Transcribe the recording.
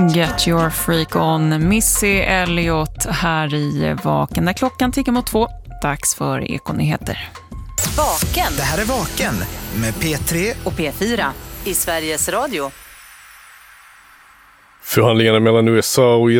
Get Your Freak On, Missy Elliott här i Vaken. När klockan tickar mot 2, dags för Ekonyheter. Vaken. Det här är Vaken med P3 och P4 i Sveriges Radio. Förhandlingarna mellan USA och